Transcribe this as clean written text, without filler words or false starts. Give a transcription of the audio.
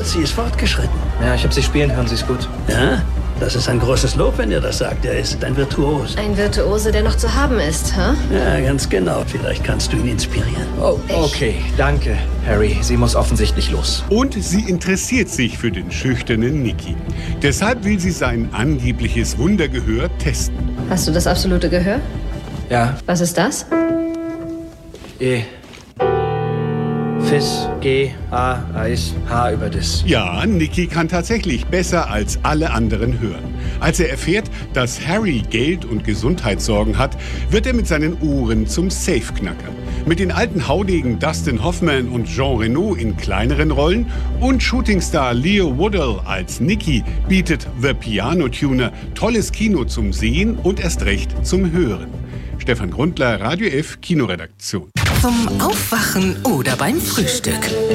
sie ist fortgeschritten. Ja, ich habe sie spielen hören, sie ist gut. Ja, das ist ein großes Lob, wenn ihr das sagt. Er ist ein Virtuose. Ein Virtuose, der noch zu haben ist, hä? Ja, ganz genau. Vielleicht kannst du ihn inspirieren. Oh, okay, danke, Harry. Sie muss offensichtlich los. Und sie interessiert sich für den schüchternen Nicky. Deshalb will sie sein angebliches Wundergehör testen. Hast du das absolute Gehör? Ja, Was ist das? E. Fis, G, A, Eis, H über das. Ja, Nicky kann tatsächlich besser als alle anderen hören. Als er erfährt, dass Harry Geld- und Gesundheitssorgen hat, wird er mit seinen Ohren zum Safeknacker. Mit den alten Haudegen Dustin Hoffman und Jean Reno in kleineren Rollen und Shootingstar Leo Woodall als Nicky bietet The Piano Tuner tolles Kino zum Sehen und erst recht zum Hören. Stefan Grundler, Radio F Kinoredaktion. Zum Aufwachen oder beim Frühstück.